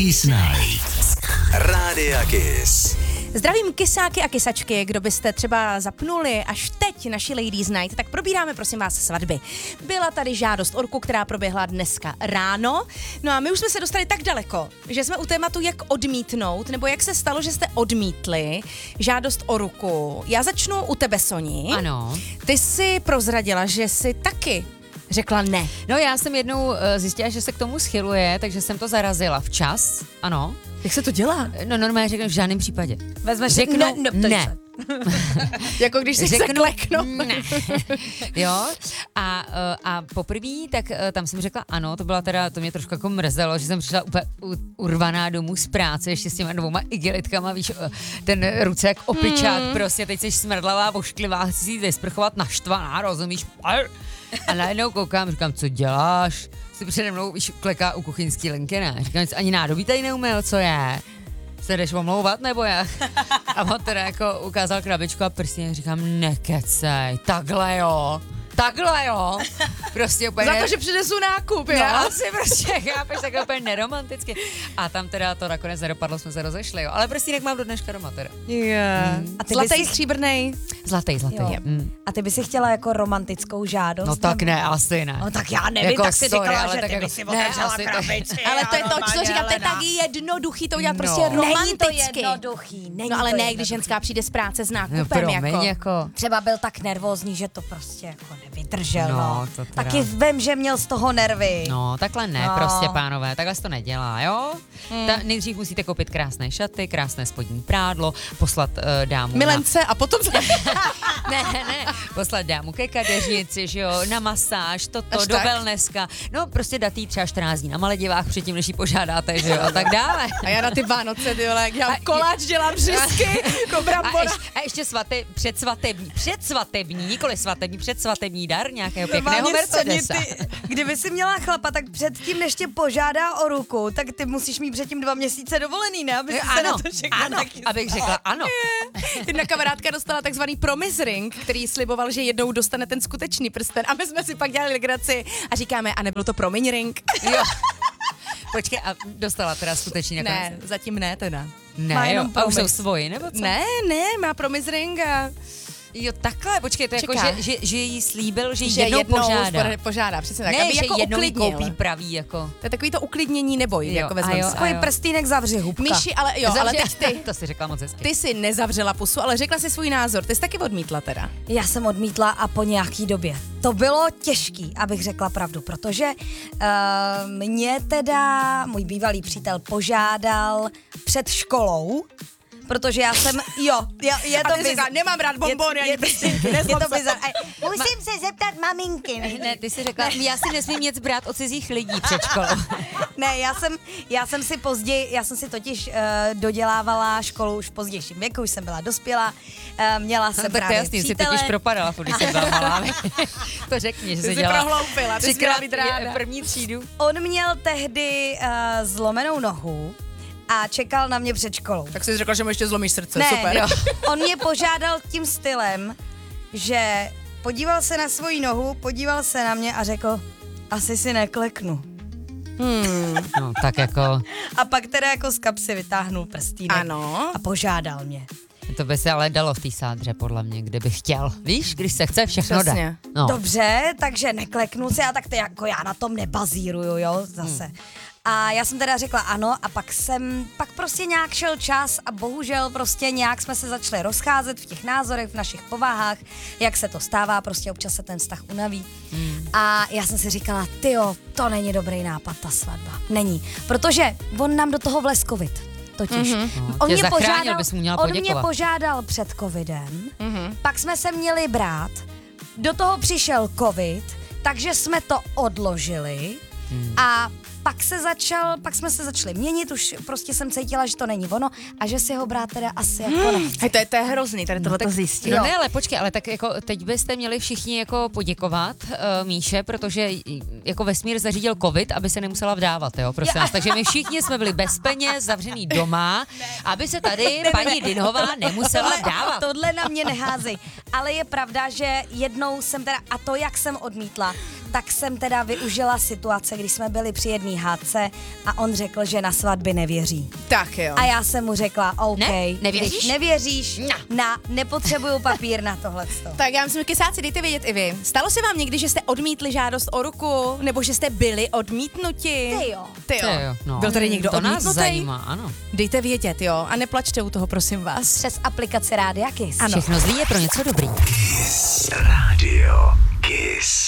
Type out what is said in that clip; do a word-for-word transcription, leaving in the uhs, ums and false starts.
Ladies Night. Rádia Kiss. Zdravím kysáky a kysačky, kdo byste třeba zapnuli až teď naši Ladies Night, tak probíráme prosím vás svatby. Byla tady žádost o ruku, která proběhla dneska ráno, no a my už jsme se dostali tak daleko, že jsme u tématu jak odmítnout, nebo jak se stalo, že jste odmítli žádost o ruku. Já začnu u tebe, Soni. Ano. Ty jsi prozradila, že jsi taky řekla ne. No já jsem jednou uh, zjistila, že se k tomu schyluje, takže jsem to zarazila včas, ano. Jak se to dělá? No normálně řeknu v žádném případě. Vezmeš Řeknu ne, ne, ne. Jako když si chce kleknout. Ne. Jo. A, a poprvé, tak tam jsem řekla ano, to byla teda, to mě trošku jako mrzelo, že jsem přišla úplně urvaná domů z práce, ještě s těma dvouma igelitkama, víš, ten ruce jak opičák, hmm. prostě teď jsi smrdlavá, vošklivá, chci si jít vysprchovat naštvaná, rozumíš? A najednou koukám, říkám, co děláš? Si přede mnou, víš, kleká u kuchyňský linky, ne? Říkám, ani nádobí tady neumyl, co je? Se jdeš omlouvat, nebo jak? A on teda jako ukázal krabičku a prsně, říkám, nekecej, takhle jo, takhle jo. Prostě úplně... Za to, že přinesu nákup, jo? No, asi prostě, chápeš, takhle úplně neromanticky. A tam teda to nakonec nedopadlo, jsme se rozešli, jo. Ale prstínek mám do dneška doma teda. Yeah. Mm. A ty zlatý, si... stříbrnej? Zlatý, zlatý. Mm. A ty by si chtěla jako romantickou žádost? No tak nebo... ne, asi ne. No tak já nevím, jako tak si sorry, říkala, ale že tak ty jako, by si ne, otevřela asi krabici. Ale to je to, co říkám, to je tak jednoduchý to udělat, no. Prostě romanticky. Není to jednoduchý. Není no ale to ne, jednoduchý. když ženská přijde z práce s nákupem, no, promiň, jako. jako. Třeba byl tak nervózní, že to prostě jako nevydržel, no. no. To teda... Taky vím, že měl z toho nervy. No, takhle ne, no. prostě pánové, takhle se to nedělá, jo? Hmm. Ta, nejdřív musíte koupit krásné šaty, krásné spodní prádlo, poslat uh, dámu Milence na... a potom... ne, ne, poslat dámu ke kadeřnici, že jo, na masáž, toto, Až do tak. wellnesska, no prostě dát jí třeba čtrnáct dní na Maledivách předtím, než jí požádáte, že jo, a tak dále. A já na ty Vánoce, ty vole, jak dělám A- koláč, dělám řízky, jako A, brambora. ješ, a ještě svaty, předsvatební, předsvatební, nikoli svatební, předsvatební dar nějakého pěkného Normálně, Mercedesa. Soni, ty, kdyby si měla chlapa, tak předtím, než tě požádá o ruku, tak ty musíš mít předtím dva měsíce dovolený, ne? Aby si se Ano, na to všechno ano, taky... abych řekla ano. Jedna kamarádka dostala takzvaný promise ring, který sliboval, že jednou dostane ten skutečný prsten. A my jsme si pak dělali legraci a říkáme, a nebyl to promiň ring? Jo. Počkej, a dostala teda skutečně nakonec? Ne, zatím ne teda. Ne, Má jo, jenom a už jsou promis. svoji, nebo co? Ne, ne, má promise ring a... Jo, takhle, počkej, to je jako, Čeká. že, že, že jí slíbil, že jí že jednou, jednou požádá. požádá. požádá, přesně tak, Ne, aby že jako jednou jí uklidnil. koupí pravý, jako. To je takový to uklidnění neboj, Jo, jako a vezmem jo, si. a Takový prstýnek zavři, hubka. Myši, ale jo, ale teď ty, To si řekla moc hezky. ty jsi nezavřela pusu, ale řekla si svůj názor, ty jsi taky odmítla teda. Já jsem odmítla a po nějaký době. To bylo těžký, abych řekla pravdu, protože uh, mě teda můj bývalý přítel požádal před školou, protože já jsem, jo, je, je A to ty jsi říkala, nemám rád bonbony ani prstinky, je nezlob to se. bizar. Musím se zeptat maminky. Ne, ty jsi řekla, já si nesmím nic brát od cizích lidí před školou. Ne, já jsem, já jsem si později, já jsem si totiž uh, dodělávala školu už v pozdějším věku, už jsem byla dospělá, uh, měla jsem No, tak to je právě jasný, jsi přítele. totiž propadala, když jsem byla malá. To řekni, že Ty jsi jsi dělala prohloupila, ty jsi měla třikrát být ráda. první třídu. On měl tehdy uh, zlomenou nohu a čekal na mě před školou. Tak jsi řekla, že mu ještě zlomíš srdce, Ne, super. jo. On mě požádal tím stylem, že podíval se na svoji nohu, podíval se na mě a řekl, asi si nekleknu. Hmm. No, tak jako, A pak teda jako z kapsy vytáhnul prstínek Ano. a požádal mě. to by se ale dalo v té sádře, podle mě, kdyby chtěl. Víš, když se chce, všechno Přesně. dá. No. Dobře, takže nekleknu si, a tak to jako já na tom nebazíruju, jo, zase. Hmm. A já jsem teda řekla ano a pak jsem, pak prostě nějak šel čas a bohužel prostě nějak jsme se začali rozcházet v těch názorech, v našich povahách, jak se to stává, prostě občas se ten vztah unaví. Hmm. A já jsem si říkala, tyjo, to není dobrý nápad, ta svatba. Není, protože on nám do toho vlez covid. Totiž. No, on, tě mě zachránil, požádal, bys mu měla on mě poděkovat. požádal před covidem, pak jsme se měli brát, do toho přišel covid, takže jsme to odložili Hmm. a pak se začal, pak jsme se začali měnit, už prostě jsem cítila, že to není ono a že si ho brát teda asi jako nechci. Hej, to je, to je hrozný, tady tohle to zjistit. No ne, ale počkej, ale tak jako teď byste měli všichni jako poděkovat uh, Míše, protože jako vesmír zařídil covid, aby se nemusela vdávat, jo, prosím vás. Takže my všichni jsme byli bez peněz, zavřený doma, aby se tady paní Dinhová nemusela vdávat. Tohle na mě neházej. Ale je pravda, že jednou jsem teda, a to jak jsem odmítla, tak jsem teda využila situace, kdy jsme byli při jedné hádce a on řekl, že na svatby nevěří. Tak jo. A já jsem mu řekla, OK, Ne? Nevěříš? když nevěříš, No. na, nepotřebuju papír na tohleto. Tak já myslím, kesáci, dejte vědět i vy. Stalo se vám někdy, že jste odmítli žádost o ruku, nebo že jste byli odmítnuti? Ty jo. Ty jo. To jo, no. Byl tady někdo To nás odmítnutý? zajímá, ano. Dejte vědět, jo. A neplačte u toho, prosím vás. Přes aplikaci Rádia Kiss. Ano. Všechno zlý je pro něco dobrý. Radio Kiss.